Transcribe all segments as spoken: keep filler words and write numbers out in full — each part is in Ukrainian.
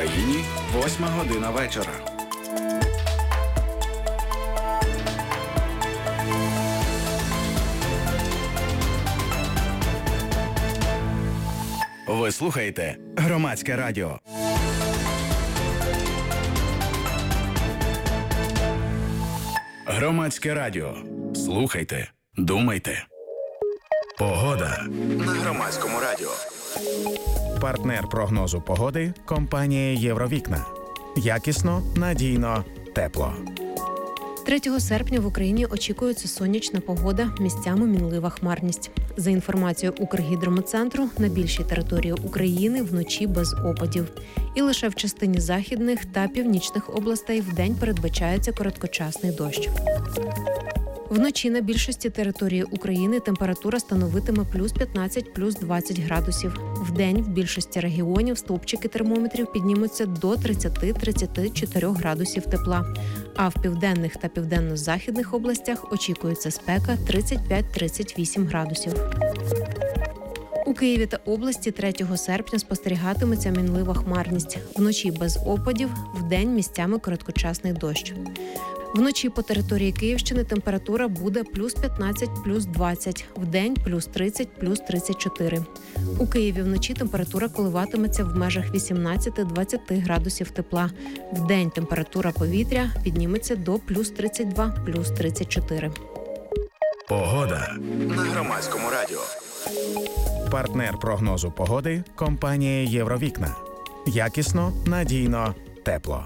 Україні восьма година вечора. Ви слухаєте Громадське радіо. Громадське радіо. Слухайте, думайте. Погода на Громадському радіо. Партнер прогнозу погоди – компанія «Євровікна». Якісно, надійно, тепло. третього серпня в Україні очікується сонячна погода, місцями мінлива хмарність. За інформацією Укргідрометцентру, на більшій території України вночі без опадів. І лише в частині західних та північних областей вдень передбачається короткочасний дощ. Вночі на більшості території України температура становитиме плюс п'ятнадцять, плюс двадцять градусів. Вдень в більшості регіонів стовпчики термометрів піднімуться до тридцять-тридцять чотири градусів тепла. А в південних та південно-західних областях очікується спека тридцять п'ять - тридцять вісім градусів. У Києві та області третього серпня спостерігатиметься мінлива хмарність. Вночі без опадів, вдень місцями короткочасний дощ. Вночі по території Київщини температура буде плюс п'ятнадцять, плюс двадцять, вдень плюс тридцять, плюс тридцять чотири. У Києві вночі температура коливатиметься в межах вісімнадцять - двадцять градусів тепла. Вдень температура повітря підніметься до плюс тридцять два, плюс тридцять чотири. Погода на Громадському радіо. Партнер прогнозу погоди – компанія «Євровікна». Якісно, надійно, тепло.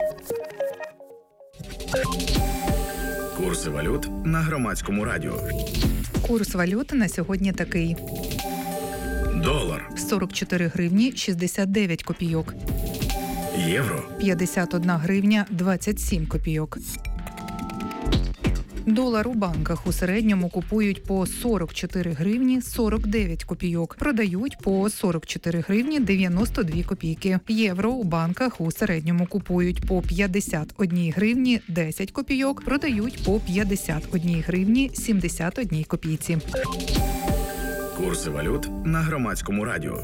Курси валют на Громадському радіо. Курс валют на сьогодні такий. Долар сорок чотири гривні шістдесят дев'ять копійок. Євро п'ятдесят одна гривня двадцять сім копійок. Долар у банках у середньому купують по сорок чотири гривні сорок дев'ять копійок, продають по сорок чотири гривні дев'яносто дві копійки. Євро у банках у середньому купують по п'ятдесят одна гривні десять копійок, продають по п'ятдесят одна гривні сімдесят одна копійці. Курси валют на Громадському радіо.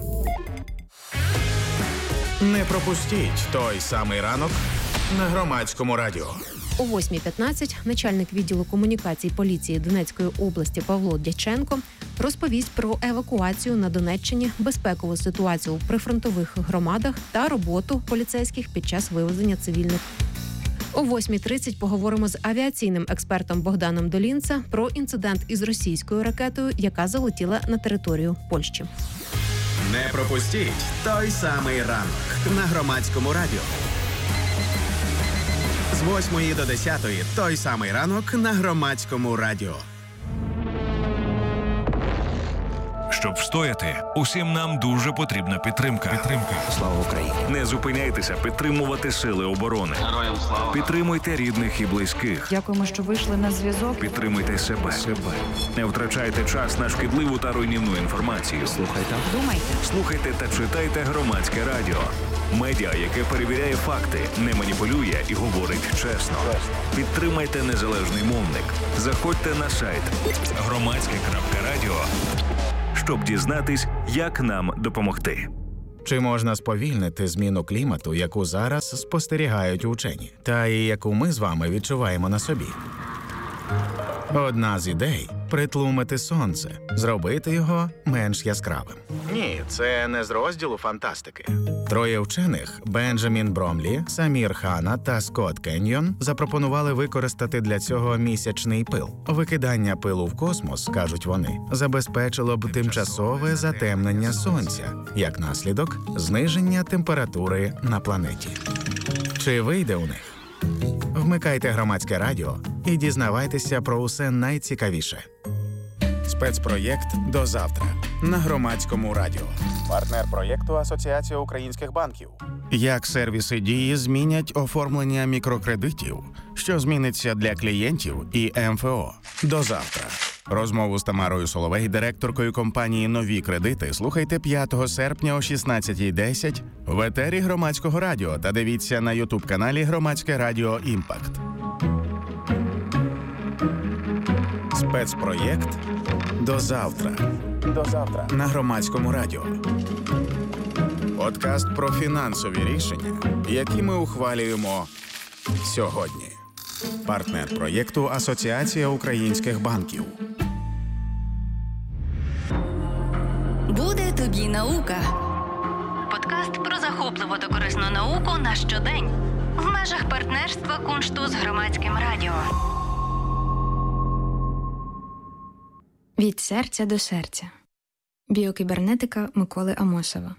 Не пропустіть той самий ранок на Громадському радіо. О восьмій п'ятнадцять начальник відділу комунікацій поліції Донецької області Павло Дяченко розповість про евакуацію на Донеччині, безпекову ситуацію в прифронтових громадах та роботу поліцейських під час вивезення цивільних. О восьмій тридцять поговоримо з авіаційним експертом Богданом Долінце про інцидент із російською ракетою, яка залетіла на територію Польщі. Не пропустіть той самий ранок на Громадському радіо. З восьмої до десятої той самий ранок на Громадському радіо. Щоб встояти, усім нам дуже потрібна підтримка. Підтримка. Слава Україні! Не зупиняйтеся підтримувати сили оборони. Героям слава! Підтримуйте рідних і близьких. Дякуємо, що вийшли на зв'язок. Підтримуйте себе. себе. Не втрачайте час на шкідливу та руйнівну інформацію. Слухайте. Думайте. Слухайте та читайте Громадське радіо. Медіа, яке перевіряє факти, не маніпулює і говорить чесно. Підтримайте незалежний мовник. Заходьте на сайт громадське крапка радіо, щоб дізнатись, як нам допомогти. Чи можна сповільнити зміну клімату, яку зараз спостерігають учені, та і яку ми з вами відчуваємо на собі? Одна з ідей – притлумити сонце, зробити його менш яскравим. Ні, це не з розділу фантастики. Троє вчених – Бенджамін Бромлі, Самір Хана та Скотт Кеньйон – запропонували використати для цього місячний пил. Викидання пилу в космос, кажуть вони, забезпечило б тимчасове затемнення сонця, як наслідок – зниження температури на планеті. Чи вийде у них? Вмикайте Громадське радіо і дізнавайтеся про усе найцікавіше. Спецпроєкт «До завтра» на Громадському радіо. Партнер проєкту Асоціація українських банків. Як сервіси Дії змінять оформлення мікрокредитів, що зміниться для клієнтів і ем еф о. До завтра. Розмову з Тамарою Соловей, директоркою компанії «Нові кредити», слухайте п'ятого серпня о шістнадцятій десять в етері Громадського радіо та дивіться на ютуб-каналі Громадське радіо «Імпакт». Спецпроєкт «До завтра». До завтра на Громадському радіо. Подкаст про фінансові рішення, які ми ухвалюємо сьогодні. Партнер проєкту Асоціація українських банків. Буде тобі наука. Подкаст про захопливу та корисну науку на щодень. В межах партнерства Куншту з Громадським радіо. Від серця до серця. Біокібернетика Миколи Амосова.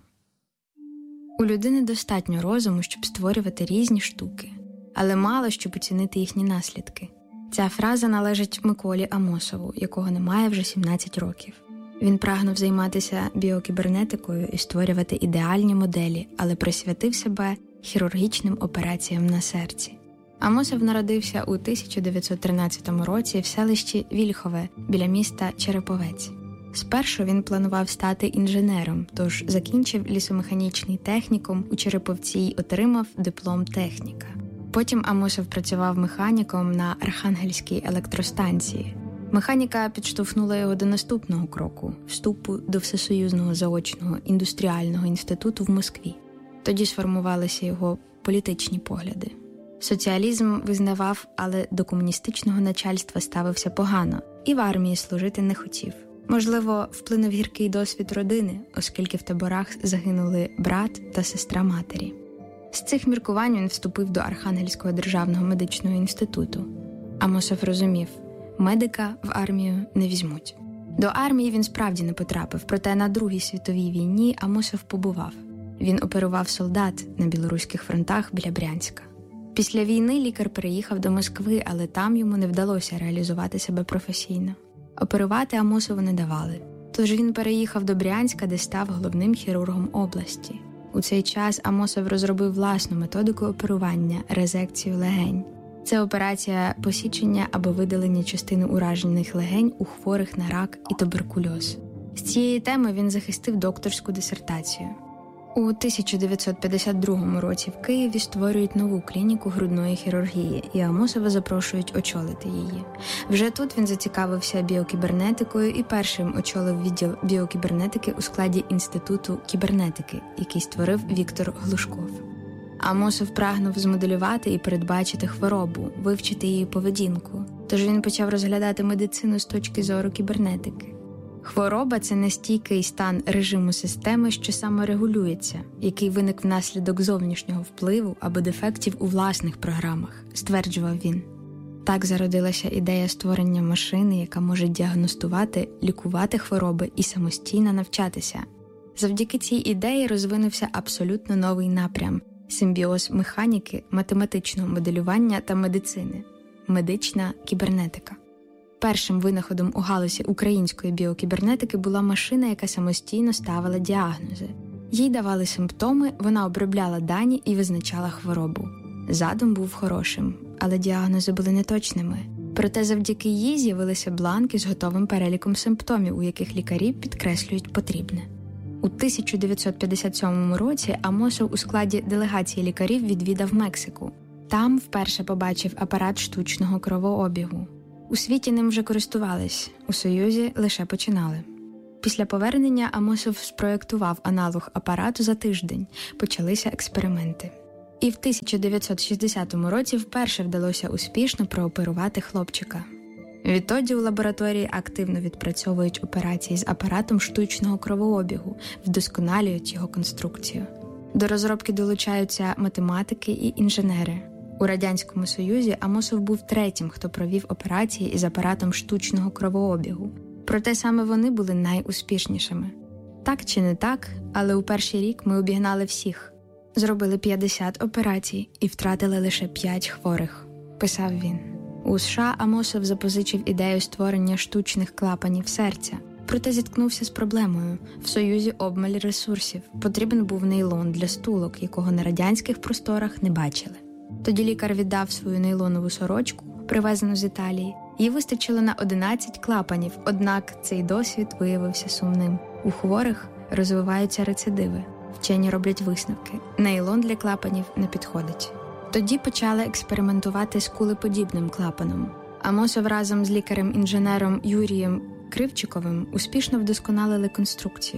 У людини достатньо розуму, щоб створювати різні штуки, але мало, щоб оцінити їхні наслідки. Ця фраза належить Миколі Амосову, якого немає вже сімнадцять років. Він прагнув займатися біокібернетикою і створювати ідеальні моделі, але присвятив себе хірургічним операціям на серці. Амосов народився у тисяча дев'ятсот тринадцятому році в селищі Вільхове біля міста Череповець. Спершу він планував стати інженером, тож закінчив лісомеханічний технікум у Череповці й отримав диплом техніка. Потім Амосов працював механіком на Архангельській електростанції. Механіка підштовхнула його до наступного кроку – вступу до Всесоюзного заочного індустріального інституту в Москві. Тоді сформувалися його політичні погляди. Соціалізм визнавав, але до комуністичного начальства ставився погано і в армії служити не хотів. Можливо, вплинув гіркий досвід родини, оскільки в таборах загинули брат та сестра матері. З цих міркувань він вступив до Архангельського державного медичного інституту. Амосов розумів – медика в армію не візьмуть. До армії він справді не потрапив, проте на Другій світовій війні Амосов побував. Він оперував солдат на білоруських фронтах біля Брянська. Після війни лікар переїхав до Москви, але там йому не вдалося реалізувати себе професійно. Оперувати Амосову не давали. Тож він переїхав до Брянська, де став головним хірургом області. У цей час Амосов розробив власну методику оперування – резекцію легень. Це операція посічення або видалення частини уражених легень у хворих на рак і туберкульоз. З цієї теми він захистив докторську дисертацію. У тисяча дев'ятсот п'ятдесят другому році в Києві створюють нову клініку грудної хірургії, і Амосова запрошують очолити її. Вже тут він зацікавився біокібернетикою і першим очолив відділ біокібернетики у складі Інституту кібернетики, який створив Віктор Глушков. Амосов прагнув змоделювати і передбачити хворобу, вивчити її поведінку. Тож він почав розглядати медицину з точки зору кібернетики. Хвороба – це нестійкий стан режиму системи, що саморегулюється, який виник внаслідок зовнішнього впливу або дефектів у власних програмах, стверджував він. Так зародилася ідея створення машини, яка може діагностувати, лікувати хвороби і самостійно навчатися. Завдяки цій ідеї розвинувся абсолютно новий напрям – симбіоз механіки, математичного моделювання та медицини – медична кібернетика. Першим винаходом у галузі української біокібернетики була машина, яка самостійно ставила діагнози. Їй давали симптоми, вона обробляла дані і визначала хворобу. Задум був хорошим, але діагнози були неточними. Проте завдяки їй з'явилися бланки з готовим переліком симптомів, у яких лікарі підкреслюють потрібне. У тисяча дев'ятсот п'ятдесят сьомому році Амосов у складі делегації лікарів відвідав Мексику. Там вперше побачив апарат штучного кровообігу. У світі ним вже користувались, у Союзі лише починали. Після повернення Амосов спроєктував аналог апарату за тиждень, почалися експерименти. І в тисяча дев'ятсот шістдесятому році вперше вдалося успішно прооперувати хлопчика. Відтоді у лабораторії активно відпрацьовують операції з апаратом штучного кровообігу, вдосконалюють його конструкцію. До розробки долучаються математики і інженери. У Радянському Союзі Амосов був третім, хто провів операції із апаратом штучного кровообігу. Проте саме вони були найуспішнішими. Так чи не так, але у перший рік ми обігнали всіх. Зробили п'ятдесят операцій і втратили лише п'ять хворих, писав він. У США Амосов запозичив ідею створення штучних клапанів серця. Проте зіткнувся з проблемою. В Союзі обмаль ресурсів. Потрібен був нейлон для стулок, якого на радянських просторах не бачили. Тоді лікар віддав свою нейлонову сорочку, привезену з Італії. Їй вистачило на одинадцять клапанів, однак цей досвід виявився сумним. У хворих розвиваються рецидиви. Вчені роблять висновки. Нейлон для клапанів не підходить. Тоді почали експериментувати з кулеподібним клапаном. Амосов разом з лікарем-інженером Юрієм Кривчиковим успішно вдосконалили конструкцію.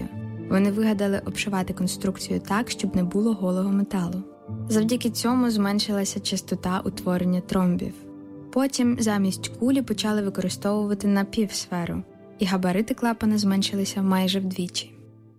Вони вигадали обшивати конструкцію так, щоб не було голого металу. Завдяки цьому зменшилася частота утворення тромбів. Потім замість кулі почали використовувати напівсферу, і габарити клапана зменшилися майже вдвічі.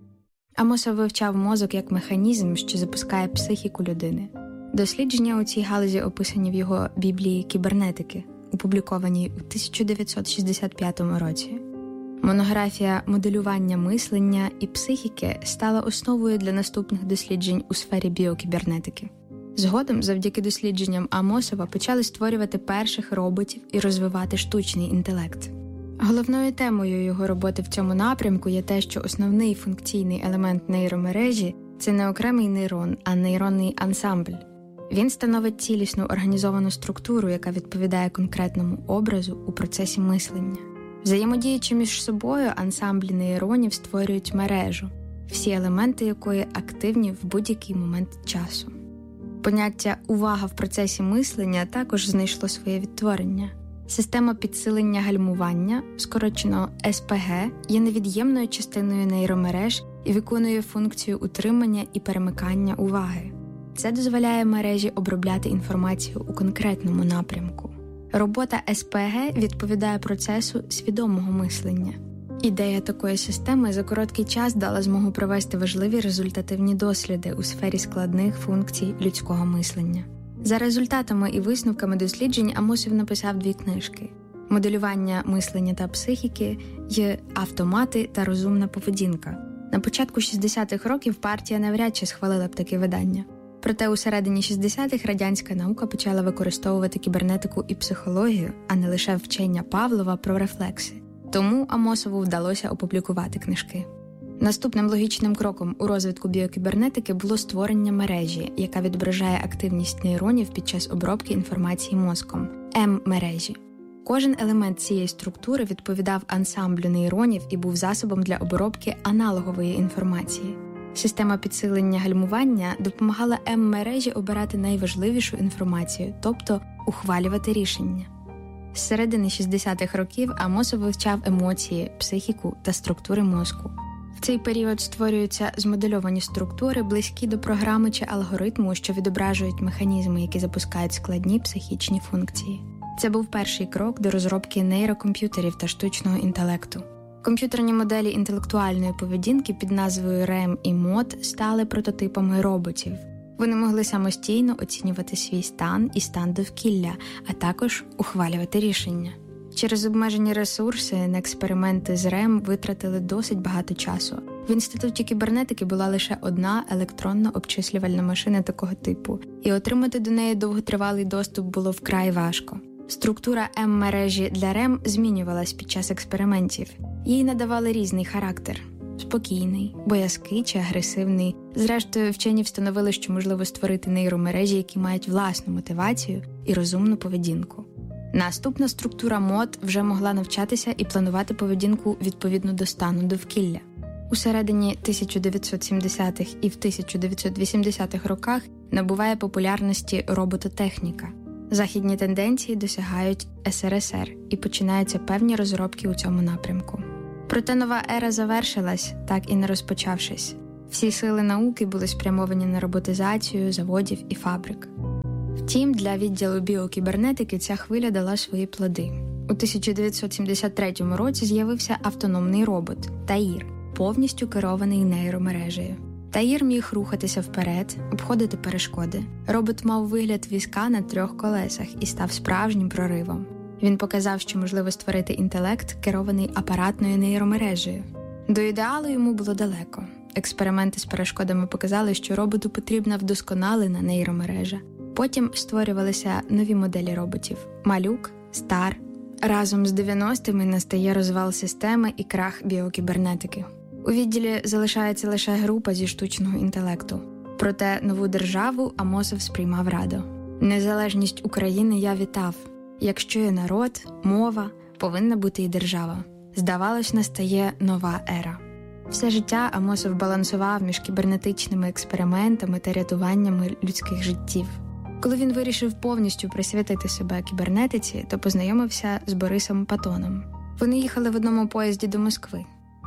Амосов вивчав мозок як механізм, що запускає психіку людини. Дослідження у цій галузі описані в його «Біблії кібернетики», опублікованій у тисяча дев'ятсот шістдесят п'ятому році. Монографія «Моделювання мислення і психіки» стала основою для наступних досліджень у сфері біокібернетики. Згодом, завдяки дослідженням Амосова, почали створювати перших роботів і розвивати штучний інтелект. Головною темою його роботи в цьому напрямку є те, що основний функційний елемент нейромережі – це не окремий нейрон, а нейронний ансамбль. Він становить цілісну організовану структуру, яка відповідає конкретному образу у процесі мислення. Взаємодіючи між собою, ансамблі нейронів створюють мережу, всі елементи якої активні в будь-який момент часу. Поняття «увага в процесі мислення» також знайшло своє відтворення. Система підсилення гальмування, скорочено ес пе ге, є невід'ємною частиною нейромереж і виконує функцію утримання і перемикання уваги. Це дозволяє мережі обробляти інформацію у конкретному напрямку. Робота ес пе ге відповідає процесу свідомого мислення. Ідея такої системи за короткий час дала змогу провести важливі результативні досліди у сфері складних функцій людського мислення. За результатами і висновками досліджень Амосов написав дві книжки «Моделювання мислення та психіки» й «Автомати та розумна поведінка». На початку шістдесятих років партія навряд чи схвалила б таке видання. Проте у середині шістдесятих радянська наука почала використовувати кібернетику і психологію, а не лише вчення Павлова про рефлекси. Тому Амосову вдалося опублікувати книжки. Наступним логічним кроком у розвитку біокібернетики було створення мережі, яка відображає активність нейронів під час обробки інформації мозком – М-мережі. Кожен елемент цієї структури відповідав ансамблю нейронів і був засобом для обробки аналогової інформації. Система підсилення гальмування допомагала М-мережі обирати найважливішу інформацію, тобто ухвалювати рішення. З середини шістдесятих років Амосов вивчав емоції, психіку та структури мозку. В цей період створюються змодельовані структури, близькі до програми чи алгоритму, що відображують механізми, які запускають складні психічні функції. Це був перший крок до розробки нейрокомп'ютерів та штучного інтелекту. Комп'ютерні моделі інтелектуальної поведінки під назвою рем і мод стали прототипами роботів. Вони могли самостійно оцінювати свій стан і стан довкілля, а також ухвалювати рішення. Через обмежені ресурси на експерименти з рем витратили досить багато часу. В Інституті кібернетики була лише одна електронна обчислювальна машина такого типу, і отримати до неї довготривалий доступ було вкрай важко. Структура М-мережі для рем змінювалась під час експериментів. Їй надавали різний характер – спокійний, боязкий чи агресивний. Зрештою, вчені встановили, що можливо створити нейромережі, які мають власну мотивацію і розумну поведінку. Наступна структура мод вже могла навчатися і планувати поведінку відповідно до стану довкілля. У середині тисяча дев'ятсот сімдесятих і в тисяча дев'ятсот вісімдесятих роках набуває популярності робототехніка. Західні тенденції досягають ес ер ес ер і починаються певні розробки у цьому напрямку. Проте нова ера завершилась, так і не розпочавшись. Всі сили науки були спрямовані на роботизацію заводів і фабрик. Втім, для відділу біокібернетики ця хвиля дала свої плоди. У тисяча дев'ятсот сімдесят третьому році з'явився автономний робот – Таїр, повністю керований нейромережею. Таїр міг рухатися вперед, обходити перешкоди. Робот мав вигляд візка на трьох колесах і став справжнім проривом. Він показав, що можливо створити інтелект, керований апаратною нейромережею. До ідеалу йому було далеко. Експерименти з перешкодами показали, що роботу потрібна вдосконалена нейромережа. Потім створювалися нові моделі роботів – Малюк, Стар. Разом з дев'яностими настає розвал системи і крах біокібернетики. У відділі залишається лише група зі штучного інтелекту. Проте нову державу Амосов сприймав радо. Незалежність України я вітав. Якщо є народ, мова, повинна бути і держава. Здавалось, настає нова ера. Все життя Амосов балансував між кібернетичними експериментами та рятуваннями людських життів. Коли він вирішив повністю присвятити себе кібернетиці, то познайомився з Борисом Патоном. Вони їхали в одному поїзді до Москви.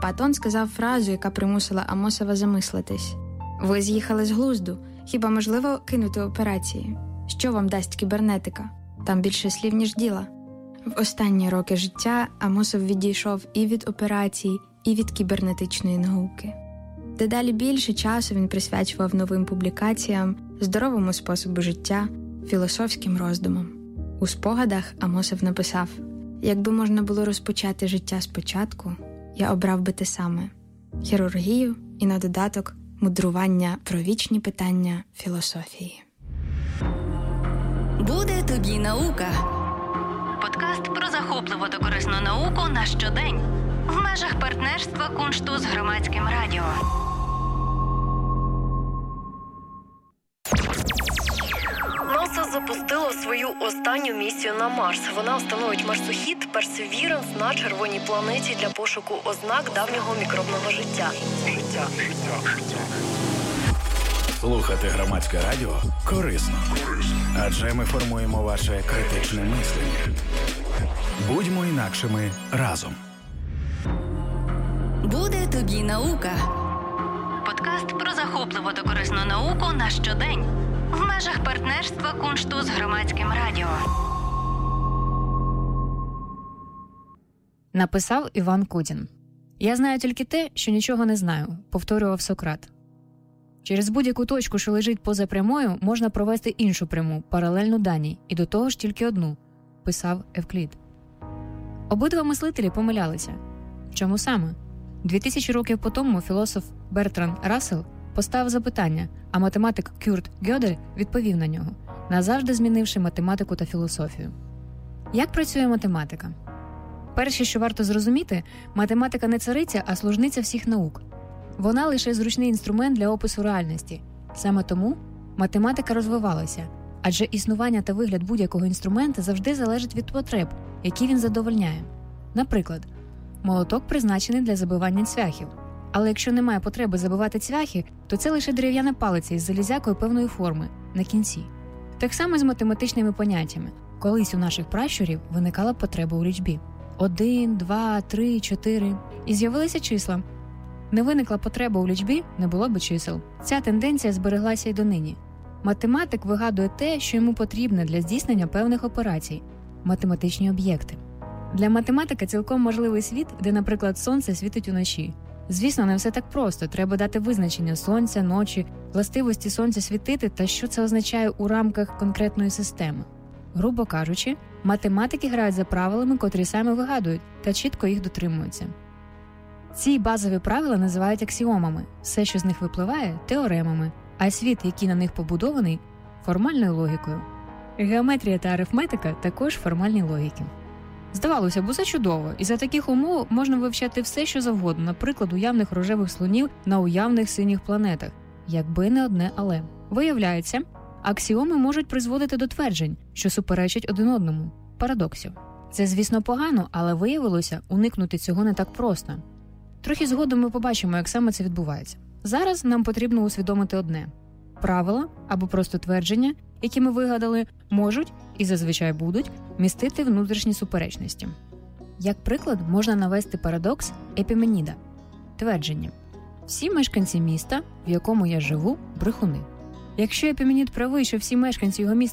Платон сказав фразу, яка примусила Амосова замислитись. «Ви з'їхали з глузду. Хіба можливо кинути операції? Що вам дасть кібернетика? Там більше слів, ніж діла». В останні роки життя Амосов відійшов і від операцій, і від кібернетичної науки. Дедалі більше часу він присвячував новим публікаціям, здоровому способу життя, філософським роздумам. У спогадах Амосов написав: «Якби можна було розпочати життя спочатку, я обрав би те саме – хірургію і на додаток мудрування про вічні питання філософії». Буде тобі наука. Подкаст про захопливу та корисну науку на щодень. В межах партнерства Куншту з Громадським радіо. НАСА запустило свою останню місію на Марс. Вона встановить марсохід Perseverance на червоній планеті для пошуку ознак давнього мікробного життя. Життя. Слухати Громадське радіо корисно. Адже ми формуємо ваше критичне мислення. Будьмо інакшими разом. Буде тобі наука. Подкаст про захопливу та корисну науку на щодень. В межах партнерства Куншту з Громадським радіо. Написав Іван Кудін. «Я знаю тільки те, що нічого не знаю», – повторював Сократ. Через будь-яку точку, що лежить поза прямою, можна провести іншу пряму, паралельну даній, і до того ж тільки одну, писав Евклід. Обидва мислителі помилялися. Чому саме? Дві тисячі років по тому філософ Бертранд Рассел поставив запитання, а математик Кюрт Гьодель відповів на нього, назавжди змінивши математику та філософію. Як працює математика? Перше, що варто зрозуміти, математика не цариця, а служниця всіх наук. Вона лише зручний інструмент для опису реальності. Саме тому математика розвивалася, адже існування та вигляд будь-якого інструмента завжди залежить від потреб, які він задовольняє. Наприклад, молоток призначений для забивання цвяхів. Але якщо немає потреби забивати цвяхи, то це лише дерев'яна палиця із залізякою певної форми, на кінці. Так само з математичними поняттями. Колись у наших пращурів виникала потреба у лічбі. Один, два, три, чотири. І з'явилися числа. Не виникла потреба у лічбі, не було би чисел. Ця тенденція збереглася й донині. Математик вигадує те, що йому потрібне для здійснення певних операцій – математичні об'єкти. Для математика цілком можливий світ, де, наприклад, сонце світить уночі. Звісно, не все так просто. Треба дати визначення сонця, ночі, властивості сонця світити та що це означає у рамках конкретної системи. Грубо кажучи, математики грають за правилами, котрі самі вигадують, та чітко їх дотримуються. Ці базові правила називають аксіомами, все, що з них випливає – теоремами, а світ, який на них побудований – формальною логікою. Геометрія та арифметика – також формальні логіки. Здавалося б, усе чудово, і за таких умов можна вивчати все, що завгодно, наприклад, уявних рожевих слонів на уявних синіх планетах, якби не одне «але». Виявляється, аксіоми можуть призводити до тверджень, що суперечать один одному – парадоксів. Це, звісно, погано, але виявилося, уникнути цього не так просто. Трохи згодом ми побачимо, як саме це відбувається. Зараз нам потрібно усвідомити одне – правила або просто твердження, які ми вигадали, можуть і зазвичай будуть містити внутрішні суперечності. Як приклад можна навести парадокс Епіменіда. Твердження. Всі мешканці міста, в якому я живу, брехуни. Якщо Епіменід правий, що всі мешканці його міста